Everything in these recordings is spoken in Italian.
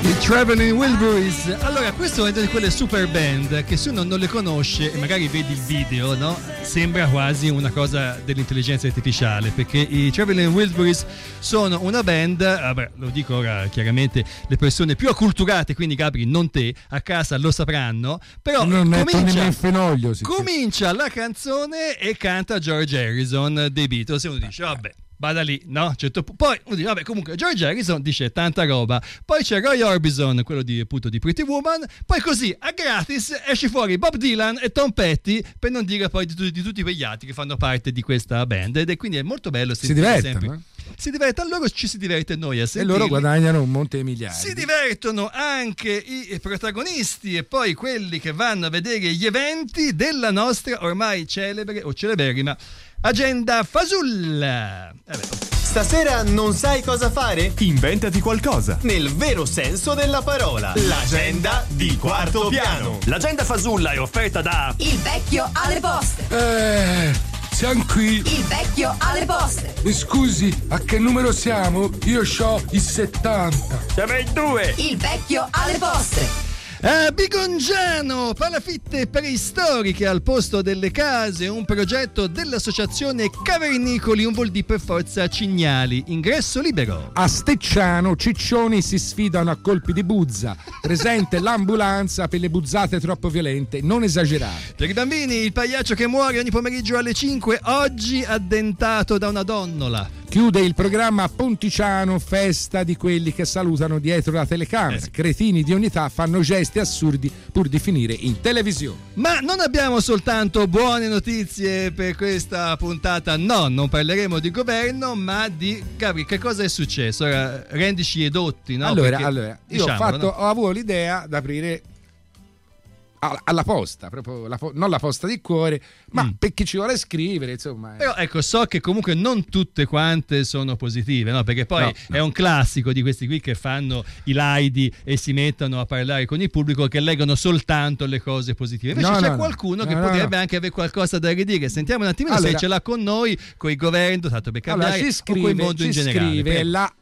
I Traveling Wilburys. Allora, questo è una di quelle super band che se uno non le conosce e magari vedi il video, no? Sembra quasi una cosa dell'intelligenza artificiale, perché i Traveling Wilburys sono una band, lo dico ora chiaramente le persone più acculturate, quindi Gabri non te, a casa lo sapranno, però non comincia la canzone e canta George Harrison dei Beatles e uno dice vabbè, vada lì, no? Poi uno dice, vabbè, comunque George Harrison dice tanta roba, poi c'è Roy Orbison, quello di Pretty Woman, poi così a gratis esce fuori Bob Dylan e Tom Petty, per non dire poi di tutti quegli altri che fanno parte di questa band, ed è quindi è molto bello sentire sempre. Si divertono, loro ci si diverte noi a sentirli. E loro guadagnano un monte di miliardi. Si divertono anche i protagonisti e poi quelli che vanno a vedere gli eventi della nostra ormai celebre o celeberrima Agenda Fasulla. Stasera non sai cosa fare? Inventati qualcosa. Nel vero senso della parola. L'agenda di quarto piano. L'agenda Fasulla è offerta da Il Vecchio alle Poste. Siamo qui. Il Vecchio alle Poste. Scusi, a che numero siamo? Io c'ho il 70. Siamo in 2. Il Vecchio alle Poste. A Bigongiano, palafitte preistoriche al posto delle case, un progetto dell'associazione Cavernicoli, un vuol dire per forza Cignali, ingresso libero. A Stecciano, ciccioni si sfidano a colpi di buzza, presente l'ambulanza per le buzzate troppo violente, non esagerate. Per i bambini, il pagliaccio che muore ogni pomeriggio alle 5, oggi addentato da una donnola. Chiude il programma Ponticiano, festa di quelli che salutano dietro la telecamera. Cretini di ogni età fanno gesti assurdi pur di finire in televisione. Ma non abbiamo soltanto buone notizie per questa puntata, no, non parleremo di governo, ma di Gabri, che cosa è successo? Ora, rendici i dotti, no? Allora, perché, io ho avuto l'idea di aprire alla posta, proprio non la posta di cuore, ma per chi ci vuole scrivere, insomma. Però ecco, so che comunque non tutte quante sono positive, no? Perché poi è un classico di questi qui che fanno i laidi e si mettono a parlare con il pubblico, che leggono soltanto le cose positive. Invece c'è qualcuno che potrebbe anche avere qualcosa da ridire. Sentiamo un attimino se ce l'ha con noi, con il governo, tanto per cambiare, o con il mondo in generale. Scrive la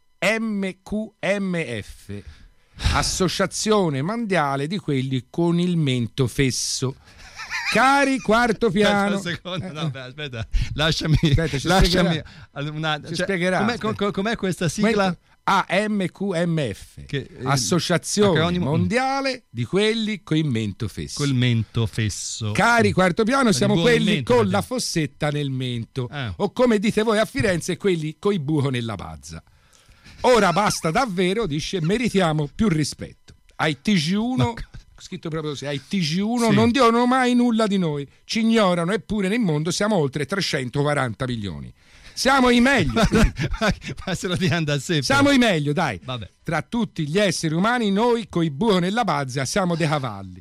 AMQMF, Associazione Mondiale di quelli con il mento fesso. Cari quarto piano. Aspetta, lasciami spiegherà. Com'è questa sigla? AMQMF, Associazione Mondiale di quelli con il mento fesso. Col mento fesso. Cari quarto piano, siamo quelli con la fossetta nel mento, o come dite voi a Firenze, quelli coi buco nella pazza. Ora basta davvero, dice, meritiamo più rispetto. Ai TG1, scritto proprio così, ai TG1 non dicono mai nulla di noi, ci ignorano, eppure nel mondo siamo oltre 340 milioni. Siamo i meglio. Ma se lo diamo da sé. Siamo i meglio, dai. Vabbè. Tra tutti gli esseri umani, noi coi buco nella pazza siamo dei cavalli.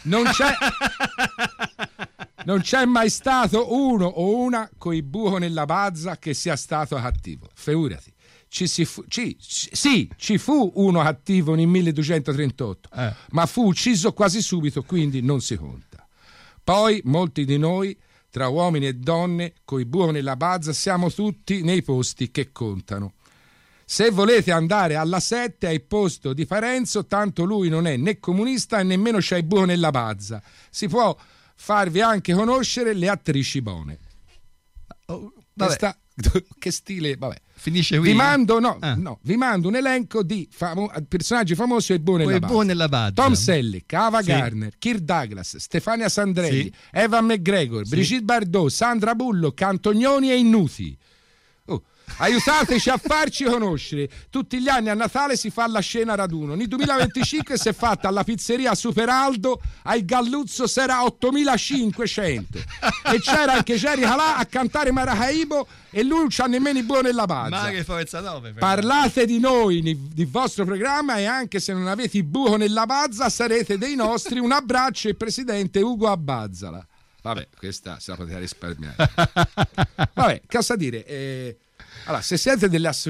Non c'è mai stato uno o una coi buco nella pazza che sia stato cattivo. Figurati. Ci fu uno attivo nel 1238, ma fu ucciso quasi subito, quindi non si conta. Poi molti di noi, tra uomini e donne, coi buoni nella pazza, siamo tutti nei posti che contano. Se volete andare alla 7 al posto di Parenzo, tanto lui non è né comunista e nemmeno c'è il buco nella pazza. Si può farvi anche conoscere le attrici buone. Che stile, vabbè. Finisce qui. Vi mando un elenco di personaggi famosi e buoni nella pazza. Tom Selleck, Ava Gardner, Kirk Douglas, Stefania Sandrelli, Evan McGregor, Brigitte Bardot, Sandra Bullock, Antonioni e Innuti. Aiutateci a farci conoscere. Tutti gli anni a Natale si fa la scena raduno. Nel 2025 si è fatta alla pizzeria Superaldo, al Galluzzo s'era 8500 e c'era anche Jerry Calà a cantare Maracaibo e lui non c'ha nemmeno i buoni nella pazza. Ma che forza 9. Parlate di noi nel vostro programma, e anche se non avete il buco nella pazza sarete dei nostri. Un abbraccio, il presidente Ugo Abbazzala. Vabbè, questa se la potete risparmiare. Vabbè, cosa dire? Allora, se siete delle associazioni